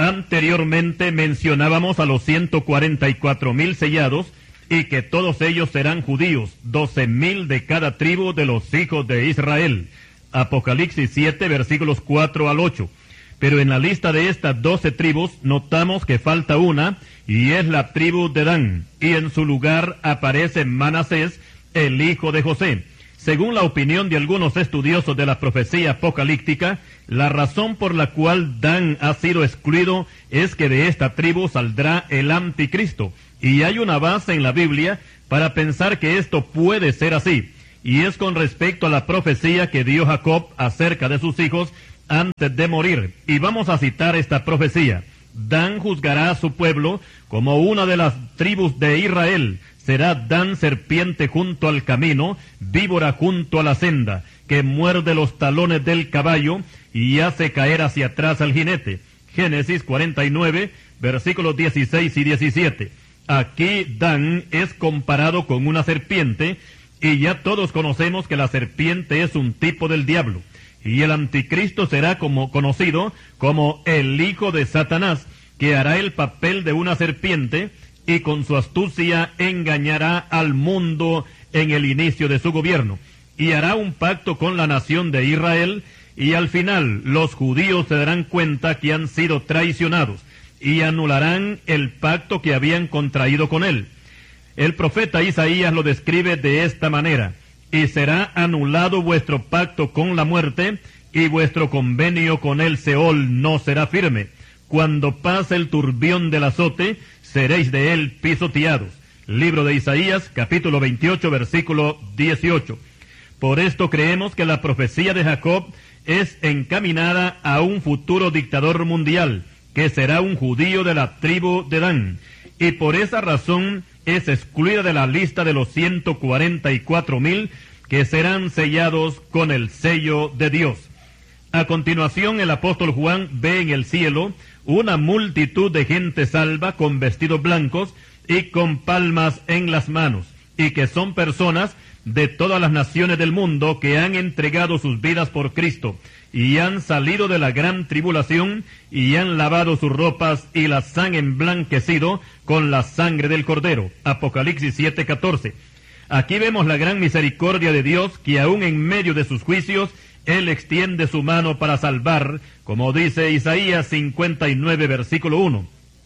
Anteriormente mencionábamos a los 144,000 sellados, y que todos ellos serán judíos, 12,000 de cada tribu de los hijos de Israel. Apocalipsis 7, versículos 4 al 8. Pero en la lista de estas 12 tribus notamos que falta una, y es la tribu de Dan, y en su lugar aparece Manasés, el hijo de José. Según la opinión de algunos estudiosos de la profecía apocalíptica, la razón por la cual Dan ha sido excluido es que de esta tribu saldrá el anticristo, y hay una base en la Biblia para pensar que esto puede ser así, y es con respecto a la profecía que dio Jacob acerca de sus hijos antes de morir. Y vamos a citar esta profecía. Dan juzgará a su pueblo como una de las tribus de Israel. Será Dan serpiente junto al camino, víbora junto a la senda, que muerde los talones del caballo y hace caer hacia atrás al jinete. Génesis 49, versículos 16 y 17. Aquí Dan es comparado con una serpiente, y ya todos conocemos que la serpiente es un tipo del diablo, y el anticristo será conocido como el hijo de Satanás, que hará el papel de una serpiente, y con su astucia engañará al mundo en el inicio de su gobierno, y hará un pacto con la nación de Israel, y al final los judíos se darán cuenta que han sido traicionados, y anularán el pacto que habían contraído con él. El profeta Isaías lo describe de esta manera: y será anulado vuestro pacto con la muerte, y vuestro convenio con el Seol no será firme. Cuando pase el turbión del azote, seréis de él pisoteados. Libro de Isaías, capítulo 28, versículo 18. Por esto creemos que la profecía de Jacob es encaminada a un futuro dictador mundial, que será un judío de la tribu de Dan, y por esa razón es excluida de la lista de los 144,000 que serán sellados con el sello de Dios. A continuación, el apóstol Juan ve en el cielo una multitud de gente salva con vestidos blancos y con palmas en las manos, y que son personas de todas las naciones del mundo que han entregado sus vidas por Cristo, y han salido de la gran tribulación, y han lavado sus ropas, y las han emblanquecido con la sangre del Cordero. Apocalipsis 7:14. Aquí vemos la gran misericordia de Dios, que aún en medio de sus juicios, Él extiende su mano para salvar, como dice Isaías 59, versículo 1.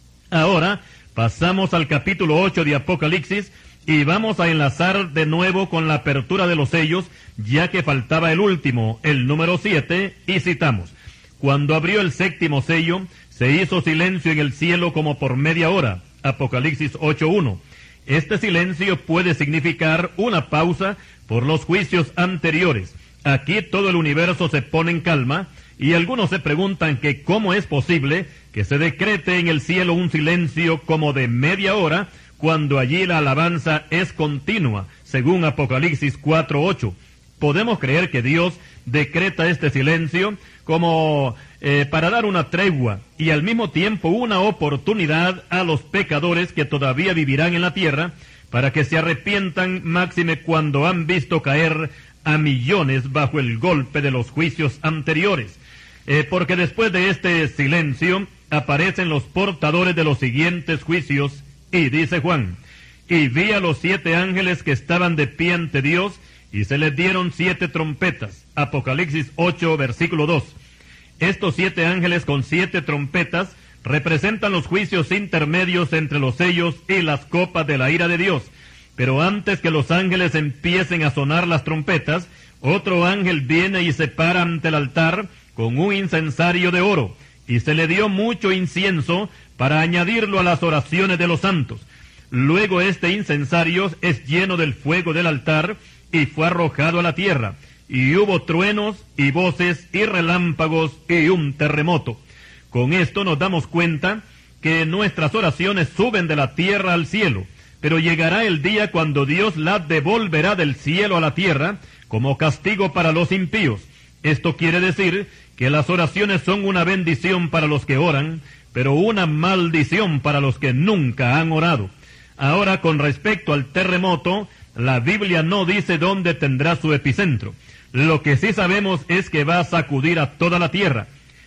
Ahora, pasamos al capítulo 8 de Apocalipsis, y vamos a enlazar de nuevo con la apertura de los sellos, ya que faltaba el último, el número 7, y citamos: cuando abrió el séptimo sello, se hizo silencio en el cielo como por media hora. Apocalipsis 8:1. Este silencio puede significar una pausa por los juicios anteriores. Aquí todo el universo se pone en calma, y algunos se preguntan que cómo es posible que se decrete en el cielo un silencio como de media hora, cuando allí la alabanza es continua, según Apocalipsis 4:8. Podemos creer que Dios decreta este silencio como para dar una tregua, y al mismo tiempo una oportunidad a los pecadores que todavía vivirán en la tierra, para que se arrepientan, máxime cuando han visto caer a millones bajo el golpe de los juicios anteriores. Porque después de este silencio aparecen los portadores de los siguientes juicios. Y dice Juan: y vi a los 7 ángeles que estaban de pie ante Dios, y se les dieron 7 trompetas. Apocalipsis 8, versículo 2. Estos 7 ángeles con 7 trompetas representan los juicios intermedios entre los sellos y las copas de la ira de Dios. Pero antes que los ángeles empiecen a sonar las trompetas, otro ángel viene y se para ante el altar con un incensario de oro, y se le dio mucho incienso para añadirlo a las oraciones de los santos. Luego este incensario es lleno del fuego del altar, y fue arrojado a la tierra, y hubo truenos, y voces, y relámpagos, y un terremoto. Con esto nos damos cuenta que nuestras oraciones suben de la tierra al cielo, pero llegará el día cuando Dios las devolverá del cielo a la tierra, como castigo para los impíos. Esto quiere decir que las oraciones son una bendición para los que oran, pero una maldición para los que nunca han orado. Ahora, con respecto al terremoto, la Biblia no dice dónde tendrá su epicentro. Lo que sí sabemos es que va a sacudir a toda la tierra.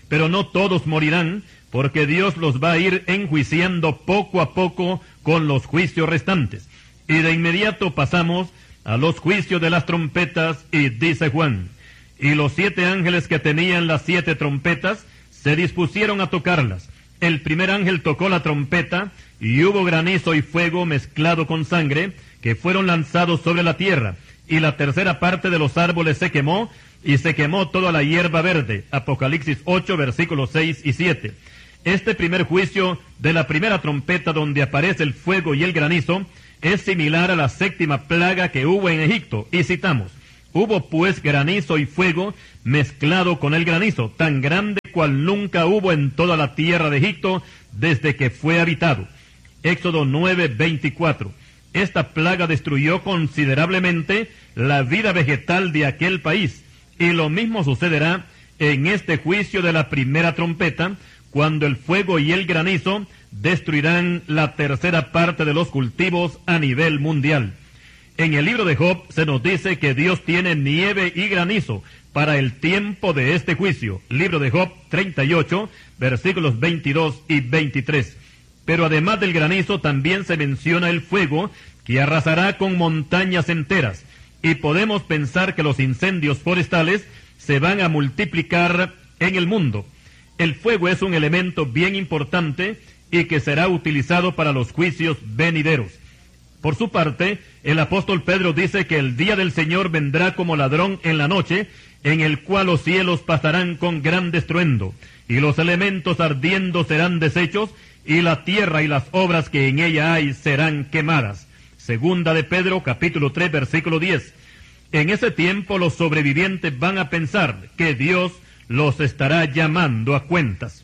pero no todos morirán, porque Dios los va a ir enjuiciando poco a poco con los juicios restantes. Y de inmediato pasamos a los juicios de las trompetas, y dice Juan: y los 7 ángeles que tenían las 7 trompetas se dispusieron a tocarlas. El primer ángel tocó la trompeta, y hubo granizo y fuego mezclado con sangre, que fueron lanzados sobre la tierra, y la tercera parte de los árboles se quemó, y se quemó toda la hierba verde. Apocalipsis 8, versículos 6 y 7. Este primer juicio de la primera trompeta, donde aparece el fuego y el granizo, es similar a la 7ª plaga que hubo en Egipto, y citamos: hubo pues granizo y fuego mezclado con el granizo, tan grande cual nunca hubo en toda la tierra de Egipto desde que fue habitado. Éxodo 9, 24. Esta plaga destruyó considerablemente la vida vegetal de aquel país, y lo mismo sucederá en este juicio de la primera trompeta, cuando el fuego y el granizo destruirán la tercera parte de los cultivos a nivel mundial. En el libro de Job se nos dice que Dios tiene nieve y granizo para el tiempo de este juicio. Libro de Job 38, versículos 22 y 23. Pero además del granizo también se menciona el fuego, que arrasará con montañas enteras. Y podemos pensar que los incendios forestales se van a multiplicar en el mundo. El fuego es un elemento bien importante y que será utilizado para los juicios venideros. Por su parte, el apóstol Pedro dice que el día del Señor vendrá como ladrón en la noche, en el cual los cielos pasarán con gran estruendo, y los elementos ardiendo serán deshechos, y la tierra y las obras que en ella hay serán quemadas. Segunda de Pedro, capítulo 3, versículo 10. En ese tiempo los sobrevivientes van a pensar que Dios los estará llamando a cuentas.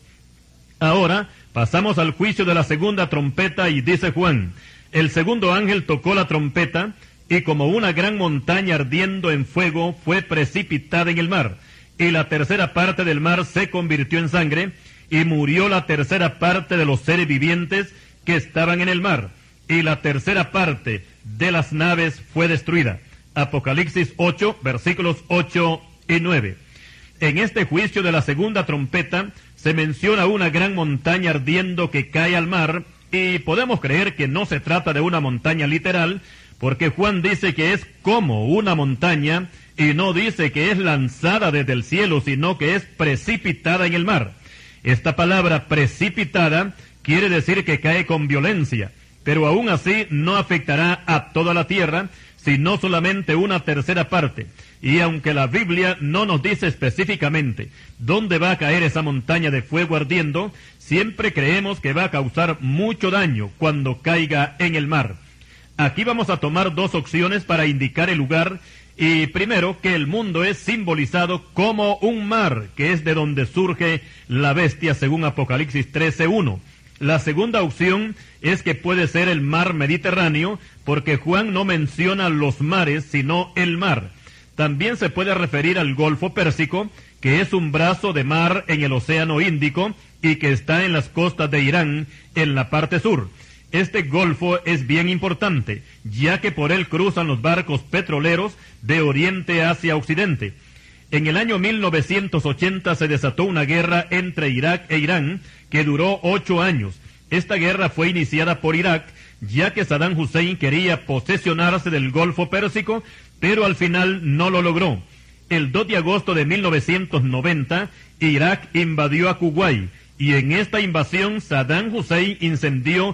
Ahora pasamos al juicio de la segunda trompeta, y dice Juan: el segundo ángel tocó la trompeta, y como una gran montaña ardiendo en fuego fue precipitada en el mar, y la tercera parte del mar se convirtió en sangre, y murió la tercera parte de los seres vivientes que estaban en el mar, y la tercera parte de las naves fue destruida. Apocalipsis 8, versículos 8 y 9. En este juicio de la segunda trompeta se menciona una gran montaña ardiendo que cae al mar, y podemos creer que no se trata de una montaña literal, porque Juan dice que es como una montaña, y no dice que es lanzada desde el cielo, sino que es precipitada en el mar. Esta palabra precipitada quiere decir que cae con violencia, pero aún así no afectará a toda la tierra, sino solamente una tercera parte. Y aunque la Biblia no nos dice específicamente dónde va a caer esa montaña de fuego ardiendo, siempre creemos que va a causar mucho daño cuando caiga en el mar. Aquí vamos a tomar 2 opciones para indicar el lugar, y primero, que el mundo es simbolizado como un mar, que es de donde surge la bestia según Apocalipsis 13:1. La segunda opción es que puede ser el mar Mediterráneo, porque Juan no menciona los mares, sino el mar. También se puede referir al Golfo Pérsico, que es un brazo de mar en el Océano Índico y que está en las costas de Irán, en la parte sur. Este golfo es bien importante, ya que por él cruzan los barcos petroleros de oriente hacia occidente. En el año 1980 se desató una guerra entre Irak e Irán que duró 8 años. Esta guerra fue iniciada por Irak, ya que Saddam Hussein quería posesionarse del Golfo Pérsico, pero al final no lo logró. El 2 de agosto de 1990, Irak invadió a Kuwait, y en esta invasión Saddam Hussein incendió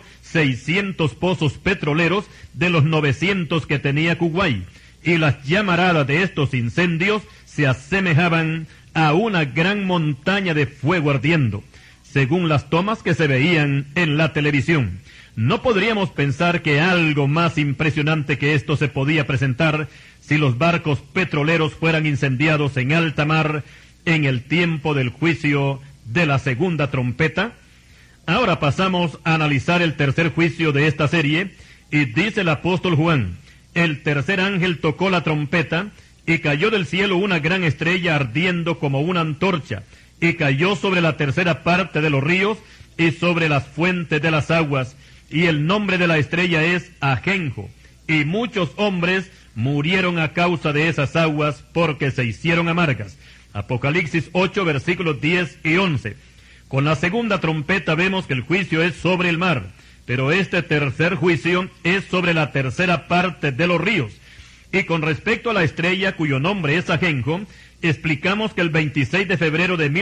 600 pozos petroleros de los 900 que tenía Kuwait, y las llamaradas de estos incendios se asemejaban a una gran montaña de fuego ardiendo, según las tomas que se veían en la televisión. No podríamos pensar que algo más impresionante que esto se podía presentar si los barcos petroleros fueran incendiados en alta mar en el tiempo del juicio de la segunda trompeta. Ahora pasamos a analizar el tercer juicio de esta serie, y dice el apóstol Juan: el tercer ángel tocó la trompeta, y cayó del cielo una gran estrella ardiendo como una antorcha, y cayó sobre la tercera parte de los ríos y sobre las fuentes de las aguas, y el nombre de la estrella es Ajenjo, y muchos hombres murieron a causa de esas aguas porque se hicieron amargas. Apocalipsis 8, versículos 10 y 11. Con la segunda trompeta vemos que el juicio es sobre el mar, pero este tercer juicio es sobre la tercera parte de los ríos. Y con respecto a la estrella cuyo nombre es Ajenjo, explicamos que el 26 de febrero de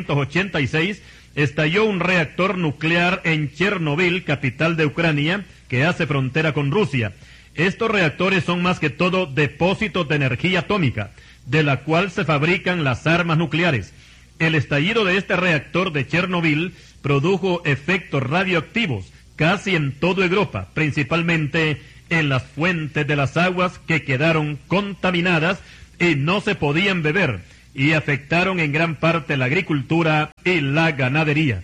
1986 estalló un reactor nuclear en Chernobyl, capital de Ucrania, que hace frontera con Rusia. Estos reactores son más que todo depósitos de energía atómica, de la cual se fabrican las armas nucleares. El estallido de este reactor de Chernobyl produjo efectos radioactivos casi en toda Europa, principalmente en las fuentes de las aguas que quedaron contaminadas y no se podían beber, y afectaron en gran parte la agricultura y la ganadería.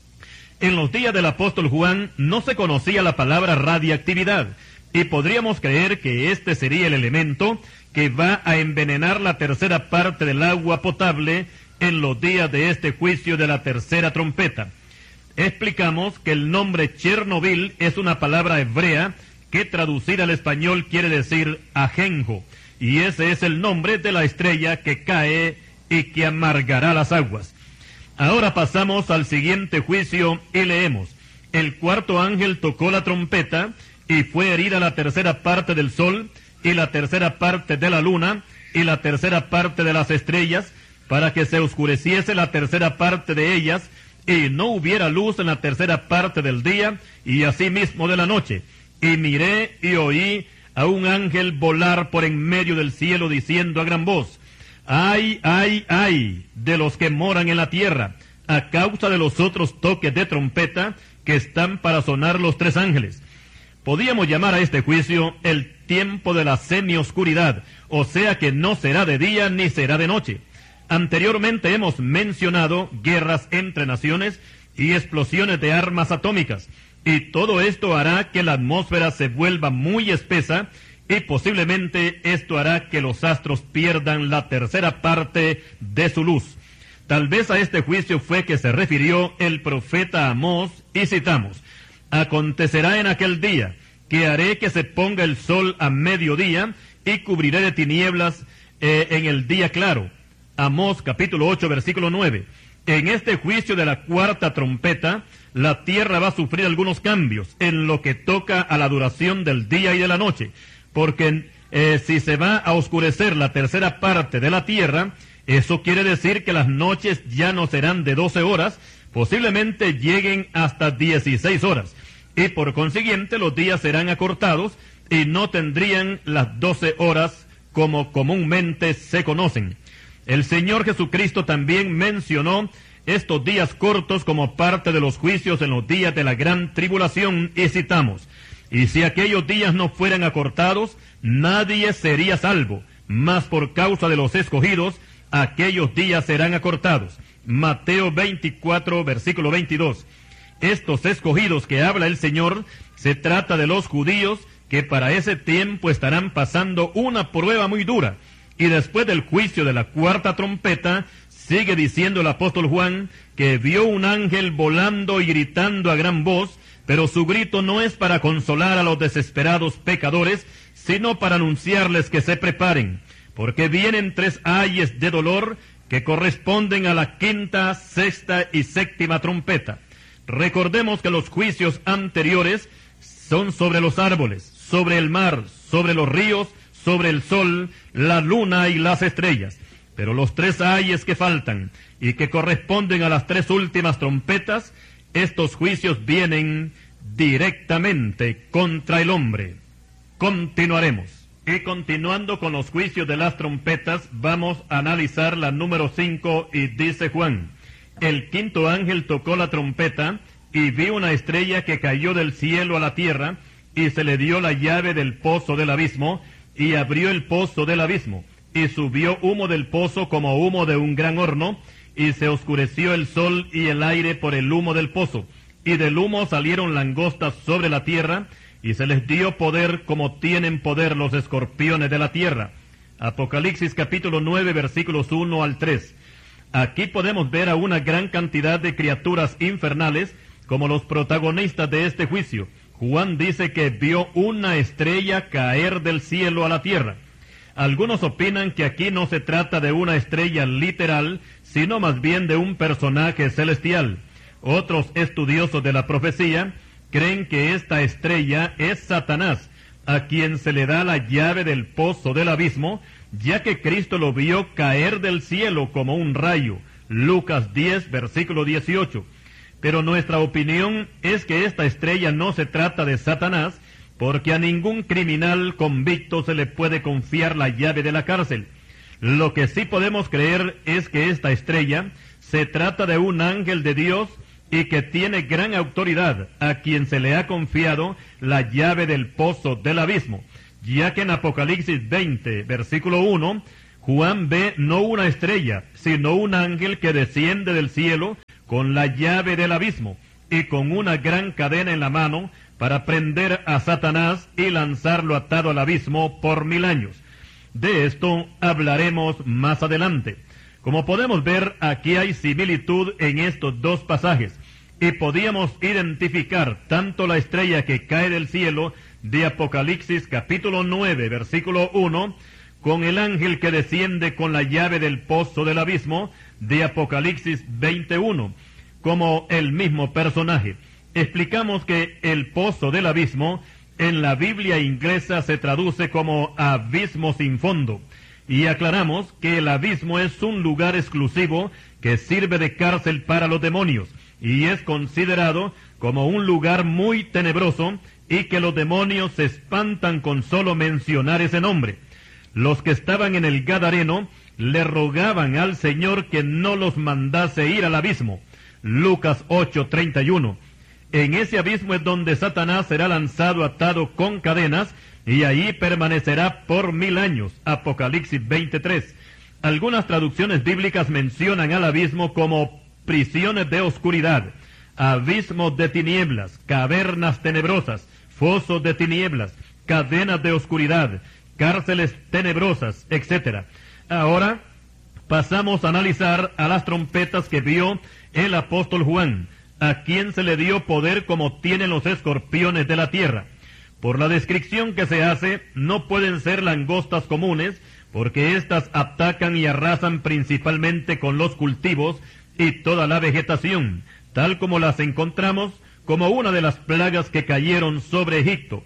En los días del apóstol Juan no se conocía la palabra radiactividad, y podríamos creer que este sería el elemento que va a envenenar la tercera parte del agua potable en los días de este juicio de la tercera trompeta. Explicamos que el nombre Chernobyl es una palabra hebrea que traducida al español quiere decir ajenjo, y ese es el nombre de la estrella que cae y que amargará las aguas. Ahora pasamos al siguiente juicio y leemos: el cuarto ángel tocó la trompeta y fue herida la tercera parte del sol y la tercera parte de la luna y la tercera parte de las estrellas, para que se oscureciese la tercera parte de ellas y no hubiera luz en la tercera parte del día y asimismo de la noche. Y miré y oí a un ángel volar por en medio del cielo diciendo a gran voz: ¡ay, ay, ay! De los que moran en la tierra, a causa de los otros toques de trompeta que están para sonar los tres ángeles. Podíamos llamar a este juicio el tiempo de la semioscuridad, o sea que no será de día ni será de noche. Anteriormente hemos mencionado guerras entre naciones y explosiones de armas atómicas, y todo esto hará que la atmósfera se vuelva muy espesa, y posiblemente esto hará que los astros pierdan la tercera parte de su luz. Tal vez a este juicio fue que se refirió el profeta Amós, y citamos: acontecerá en aquel día que haré que se ponga el sol a mediodía y cubriré de tinieblas en el día claro. Amós capítulo 8 versículo 9. En este juicio de la cuarta trompeta, la tierra va a sufrir algunos cambios en lo que toca a la duración del día y de la noche, porque si se va a oscurecer la tercera parte de la tierra, eso quiere decir que las noches ya no serán de 12 horas, posiblemente lleguen hasta 16 horas, y por consiguiente los días serán acortados y no tendrían las 12 horas como comúnmente se conocen. El Señor Jesucristo también mencionó estos días cortos como parte de los juicios en los días de la gran tribulación, y citamos: y si aquellos días no fueran acortados, nadie sería salvo, mas por causa de los escogidos, aquellos días serán acortados. Mateo 24, versículo 22. Estos escogidos que habla el Señor, se trata de los judíos que para ese tiempo estarán pasando una prueba muy dura. Y después del juicio de la cuarta trompeta, sigue diciendo el apóstol Juan que vio un ángel volando y gritando a gran voz, pero su grito no es para consolar a los desesperados pecadores, sino para anunciarles que se preparen, porque vienen 3 ayes de dolor que corresponden a la quinta, sexta y séptima trompeta. Recordemos que los juicios anteriores son sobre los árboles, sobre el mar, sobre los ríos, sobre el sol, la luna y las estrellas. Pero los 3 ayes que faltan y que corresponden a las 3 últimas trompetas, estos juicios vienen directamente contra el hombre. Continuaremos. Y continuando con los juicios de las trompetas, vamos a analizar la número 5, y dice Juan: el quinto ángel tocó la trompeta, y vi una estrella que cayó del cielo a la tierra, y se le dio la llave del pozo del abismo, y abrió el pozo del abismo, y subió humo del pozo como humo de un gran horno, y se oscureció el sol y el aire por el humo del pozo, y del humo salieron langostas sobre la tierra, y se les dio poder como tienen poder los escorpiones de la tierra. Apocalipsis capítulo 9 versículos 1 al 3. Aquí podemos ver a una gran cantidad de criaturas infernales como los protagonistas de este juicio. Juan dice que vio una estrella caer del cielo a la tierra. Algunos opinan que aquí no se trata de una estrella literal, sino más bien de un personaje celestial. Otros estudiosos de la profecía creen que esta estrella es Satanás, a quien se le da la llave del pozo del abismo, ya que Cristo lo vio caer del cielo como un rayo. Lucas 10, versículo 18. Pero nuestra opinión es que esta estrella no se trata de Satanás, porque a ningún criminal convicto se le puede confiar la llave de la cárcel. Lo que sí podemos creer es que esta estrella se trata de un ángel de Dios y que tiene gran autoridad, a quien se le ha confiado la llave del pozo del abismo, ya que en Apocalipsis 20, versículo 1, Juan ve no una estrella, sino un ángel que desciende del cielo con la llave del abismo y con una gran cadena en la mano para prender a Satanás y lanzarlo atado al abismo por 1000 años. De esto hablaremos más adelante. Como podemos ver, aquí hay similitud en estos dos pasajes, y podíamos identificar tanto la estrella que cae del cielo de Apocalipsis capítulo 9, versículo 1, con el ángel que desciende con la llave del pozo del abismo de Apocalipsis 21, como el mismo personaje. Explicamos que el pozo del abismo en la Biblia inglesa se traduce como abismo sin fondo, y aclaramos que el abismo es un lugar exclusivo que sirve de cárcel para los demonios, y es considerado como un lugar muy tenebroso, y que los demonios se espantan con solo mencionar ese nombre. Los que estaban en el Gadareno le rogaban al Señor que no los mandase ir al abismo. Lucas 8:31. En ese abismo es donde Satanás será lanzado atado con cadenas, y ahí permanecerá por 1000 años. Apocalipsis 23. Algunas traducciones bíblicas mencionan al abismo como prisiones de oscuridad, abismos de tinieblas, cavernas tenebrosas, fosos de tinieblas, cadenas de oscuridad, cárceles tenebrosas, etc. Ahora pasamos a analizar a las trompetas que vio el apóstol Juan, a quien se le dio poder como tienen los escorpiones de la tierra. Por la descripción que se hace, no pueden ser langostas comunes, porque éstas atacan y arrasan principalmente con los cultivos y toda la vegetación, tal como las encontramos como una de las plagas que cayeron sobre Egipto.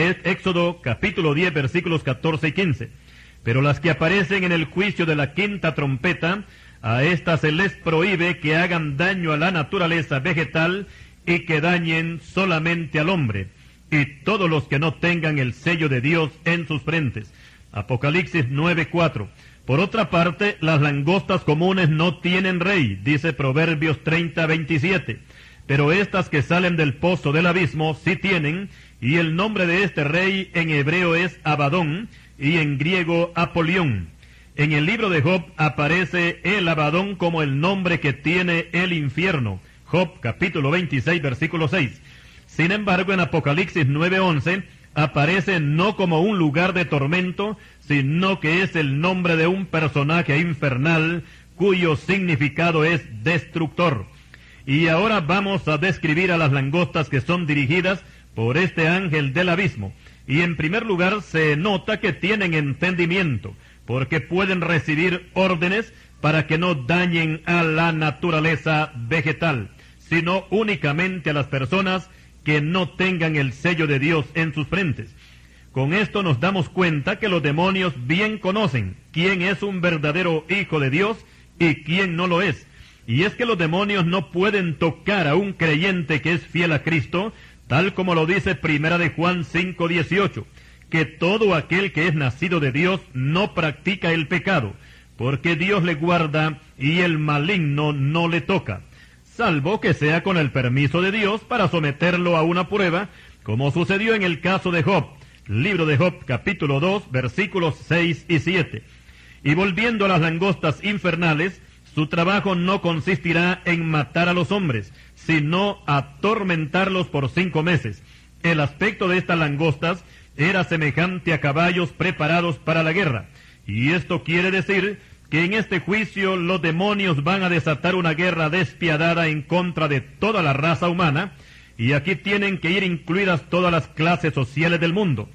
Éxodo capítulo 10, versículos 14 y 15. Pero las que aparecen en el juicio de la quinta trompeta, a estas se les prohíbe que hagan daño a la naturaleza vegetal y que dañen solamente al hombre, y todos los que no tengan el sello de Dios en sus frentes. Apocalipsis 9:4. Por otra parte, las langostas comunes no tienen rey, dice Proverbios 30:27. Pero estas que salen del pozo del abismo sí tienen, y el nombre de este rey en hebreo es Abadón, y en griego Apolión. En el libro de Job aparece el Abadón como el nombre que tiene el infierno. Job capítulo 26, versículo 6. Sin embargo, en Apocalipsis 9:11 aparece no como un lugar de tormento, sino que es el nombre de un personaje infernal cuyo significado es destructor. Y ahora vamos a describir a las langostas que son dirigidas por este ángel del abismo. Y en primer lugar se nota que tienen entendimiento, porque pueden recibir órdenes para que no dañen a la naturaleza vegetal, sino únicamente a las personas que no tengan el sello de Dios en sus frentes. Con esto nos damos cuenta que los demonios bien conocen quién es un verdadero hijo de Dios y quién no lo es. Y es que los demonios no pueden tocar a un creyente que es fiel a Cristo, tal como lo dice Primera de Juan 5:18, que todo aquel que es nacido de Dios no practica el pecado, porque Dios le guarda y el maligno no le toca, salvo que sea con el permiso de Dios para someterlo a una prueba, como sucedió en el caso de Job. Libro de Job, capítulo 2, versículos 6 y 7. Y volviendo a las langostas infernales, su trabajo no consistirá en matar a los hombres, sino atormentarlos por 5 meses. El aspecto de estas langostas era semejante a caballos preparados para la guerra, y esto quiere decir que en este juicio los demonios van a desatar una guerra despiadada en contra de toda la raza humana, y aquí tienen que ir incluidas todas las clases sociales del mundo.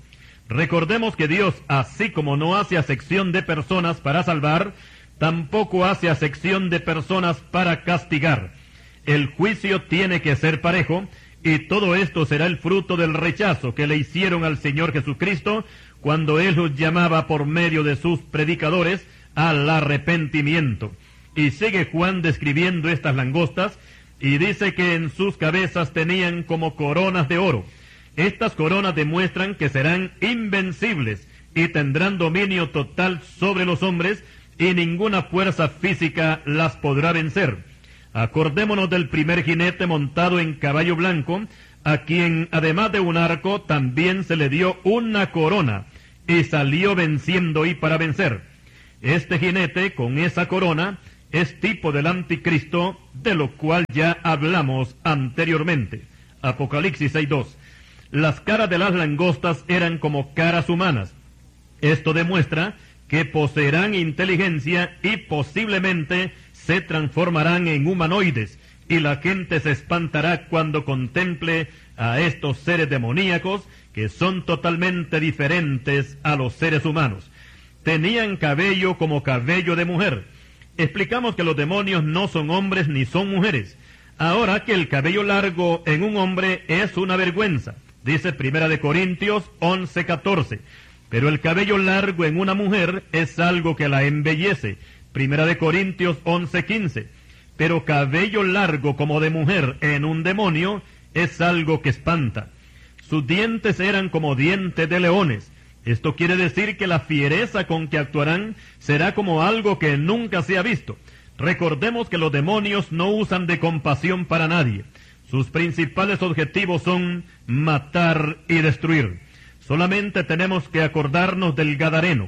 Recordemos que Dios, así como no hace acepción de personas para salvar, tampoco hace acepción de personas para castigar. El juicio tiene que ser parejo, y todo esto será el fruto del rechazo que le hicieron al Señor Jesucristo cuando Él los llamaba por medio de sus predicadores al arrepentimiento. Y sigue Juan describiendo estas langostas, y dice que en sus cabezas tenían como coronas de oro. Estas coronas demuestran que serán invencibles y tendrán dominio total sobre los hombres, y ninguna fuerza física las podrá vencer. Acordémonos del primer jinete montado en caballo blanco, a quien además de un arco también se le dio una corona, y salió venciendo y para vencer. Este jinete con esa corona es tipo del anticristo, de lo cual ya hablamos anteriormente. Apocalipsis 6:2. Las caras de las langostas eran como caras humanas. Esto demuestra que poseerán inteligencia y posiblemente se transformarán en humanoides, y la gente se espantará cuando contemple a estos seres demoníacos que son totalmente diferentes a los seres humanos. Tenían cabello como cabello de mujer. Explicamos que los demonios no son hombres ni son mujeres. Ahora que el cabello largo en un hombre es una vergüenza, dice 1 Corintios 11:14. Pero el cabello largo en una mujer es algo que la embellece, 1 Corintios 11:15. Pero cabello largo como de mujer en un demonio es algo que espanta. Sus dientes eran como dientes de leones. Esto quiere decir que la fiereza con que actuarán será como algo que nunca se ha visto. Recordemos que los demonios no usan de compasión para nadie. Sus principales objetivos son matar y destruir. Solamente tenemos que acordarnos del Gadareno.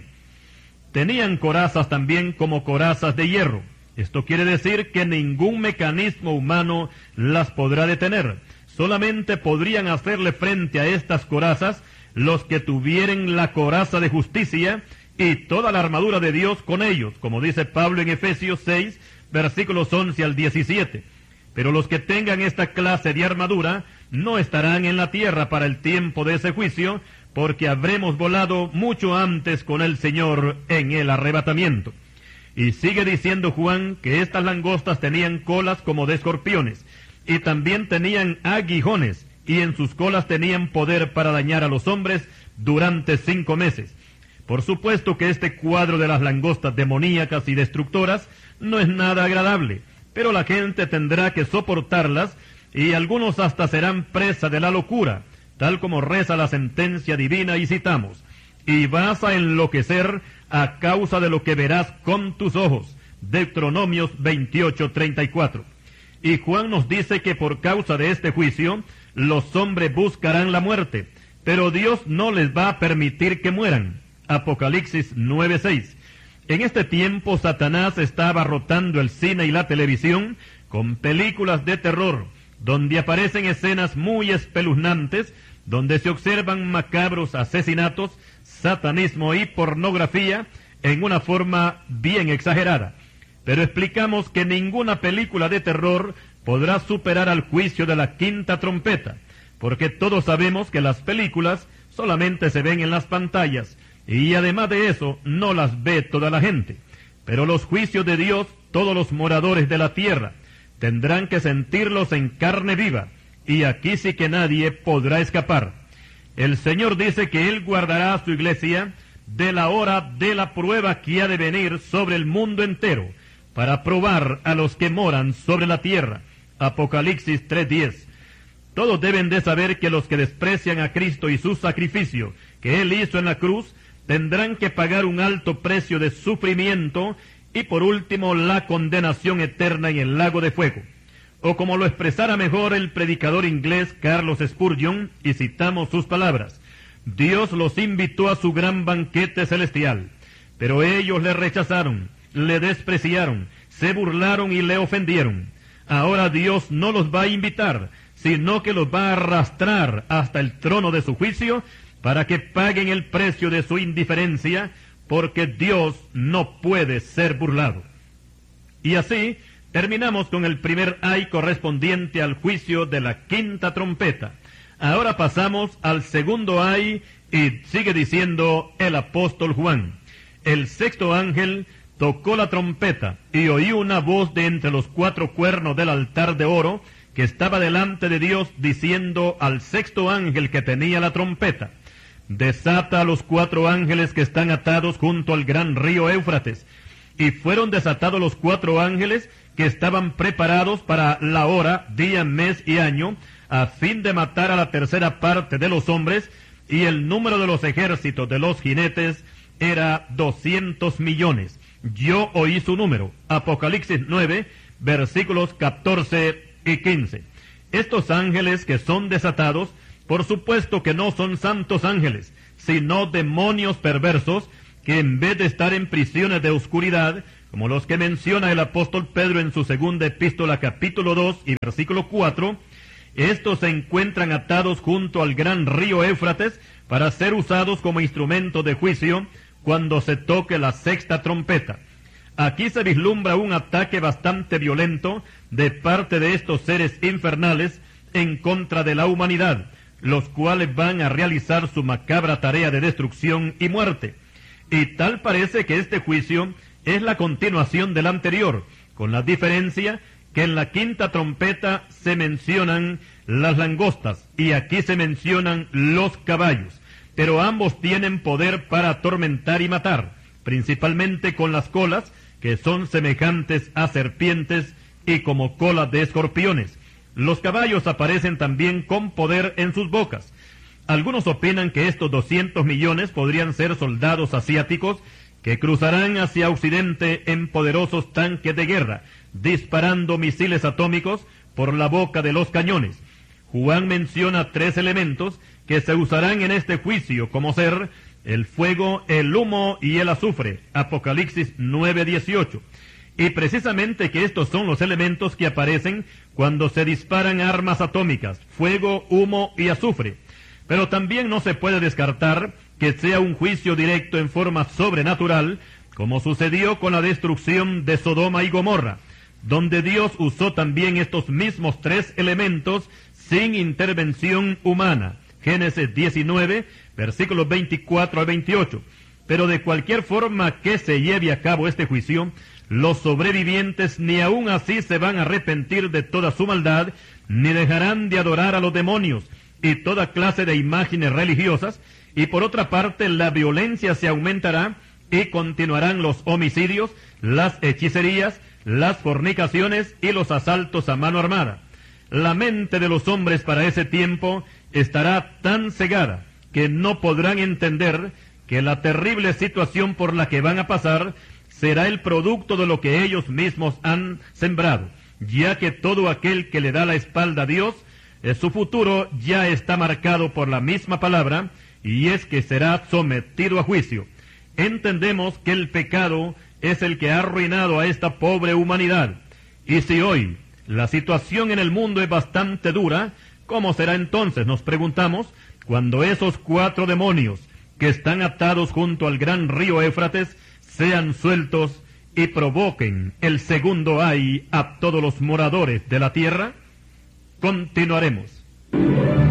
Tenían corazas también como corazas de hierro. Esto quiere decir que ningún mecanismo humano las podrá detener. Solamente podrían hacerle frente a estas corazas los que tuvieren la coraza de justicia y toda la armadura de Dios con ellos, como dice Pablo en Efesios 6, versículos 11 al 17. Pero los que tengan esta clase de armadura no estarán en la tierra para el tiempo de ese juicio, porque habremos volado mucho antes con el Señor en el arrebatamiento. Y sigue diciendo Juan que estas langostas tenían colas como de escorpiones, y también tenían aguijones, y en sus colas tenían poder para dañar a los hombres durante 5 meses. Por supuesto que este cuadro de las langostas demoníacas y destructoras no es nada agradable, pero la gente tendrá que soportarlas, y algunos hasta serán presa de la locura, tal como reza la sentencia divina, y citamos: y vas a enloquecer a causa de lo que verás con tus ojos. Deuteronomios 28:34. Y Juan nos dice que por causa de este juicio, los hombres buscarán la muerte, pero Dios no les va a permitir que mueran. Apocalipsis 9:6. En este tiempo Satanás está abarrotando el cine y la televisión con películas de terror, donde aparecen escenas muy espeluznantes, donde se observan macabros asesinatos, satanismo y pornografía en una forma bien exagerada. Pero explicamos que ninguna película de terror podrá superar al juicio de la quinta trompeta, porque todos sabemos que las películas solamente se ven en las pantallas, y además de eso no las ve toda la gente. Pero los juicios de Dios, todos los moradores de la tierra tendrán que sentirlos en carne viva, y aquí sí que nadie podrá escapar. El Señor dice que Él guardará a su iglesia de la hora de la prueba que ha de venir sobre el mundo entero, para probar a los que moran sobre la tierra. Apocalipsis 3:10. Todos deben de saber que los que desprecian a Cristo y su sacrificio que Él hizo en la cruz, tendrán que pagar un alto precio de sufrimiento y por último la condenación eterna en el lago de fuego. O como lo expresara mejor el predicador inglés Carlos Spurgeon, y citamos sus palabras: Dios los invitó a su gran banquete celestial, pero ellos le rechazaron, le despreciaron, se burlaron y le ofendieron. Ahora Dios no los va a invitar, sino que los va a arrastrar hasta el trono de su juicio para que paguen el precio de su indiferencia, porque Dios no puede ser burlado. Y así terminamos con el primer ay correspondiente al juicio de la quinta trompeta. Ahora pasamos al segundo ay, y sigue diciendo el apóstol Juan. El sexto ángel tocó la trompeta, y oí una voz de entre los 4 cuernos del altar de oro, que estaba delante de Dios, diciendo al sexto ángel que tenía la trompeta: desata a los 4 ángeles que están atados junto al gran río Éufrates. Y fueron desatados los 4 ángeles que estaban preparados para la hora, día, mes y año, a fin de matar a la tercera parte de los hombres, y el número de los ejércitos de los jinetes era 200 millones. Yo oí su número. Apocalipsis 9, versículos 14 y 15. Estos ángeles que son desatados, por supuesto que no son santos ángeles, sino demonios perversos, que en vez de estar en prisiones de oscuridad, como los que menciona el apóstol Pedro en su segunda epístola, capítulo 2 y versículo 4, estos se encuentran atados junto al gran río Éufrates para ser usados como instrumento de juicio cuando se toque la sexta trompeta. Aquí se vislumbra un ataque bastante violento de parte de estos seres infernales en contra de la humanidad, los cuales van a realizar su macabra tarea de destrucción y muerte. Y tal parece que este juicio es la continuación del anterior, con la diferencia que en la quinta trompeta se mencionan las langostas y aquí se mencionan los caballos, pero ambos tienen poder para atormentar y matar, principalmente con las colas, que son semejantes a serpientes y como colas de escorpiones. Los caballos aparecen también con poder en sus bocas. Algunos opinan que estos 200 millones podrían ser soldados asiáticos que cruzarán hacia Occidente en poderosos tanques de guerra, disparando misiles atómicos por la boca de los cañones. Juan menciona 3 elementos que se usarán en este juicio, como ser el fuego, el humo y el azufre. Apocalipsis 9:18. Y precisamente que estos son los elementos que aparecen cuando se disparan armas atómicas: fuego, humo y azufre. Pero también no se puede descartar que sea un juicio directo en forma sobrenatural, como sucedió con la destrucción de Sodoma y Gomorra, donde Dios usó también estos mismos 3 elementos sin intervención humana. Génesis 19, versículos 24 al 28. Pero de cualquier forma que se lleve a cabo este juicio, los sobrevivientes ni aún así se van a arrepentir de toda su maldad, ni dejarán de adorar a los demonios y toda clase de imágenes religiosas, y por otra parte la violencia se aumentará y continuarán los homicidios, las hechicerías, las fornicaciones y los asaltos a mano armada. La mente de los hombres para ese tiempo estará tan cegada que no podrán entender que la terrible situación por la que van a pasar será el producto de lo que ellos mismos han sembrado, ya que todo aquel que le da la espalda a Dios, su futuro ya está marcado por la misma palabra, y es que será sometido a juicio. Entendemos que el pecado es el que ha arruinado a esta pobre humanidad. Y si hoy la situación en el mundo es bastante dura, ¿cómo será entonces, nos preguntamos, cuando esos 4 demonios que están atados junto al gran río Éufrates sean sueltos y provoquen el segundo ay a todos los moradores de la tierra? Continuaremos.